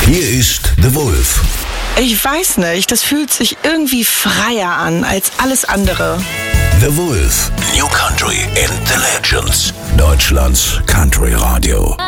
Hier ist The Wolf. Ich weiß nicht, das fühlt sich irgendwie freier an als alles andere. The Wolf. New Country and the Legends. Deutschlands Country Radio.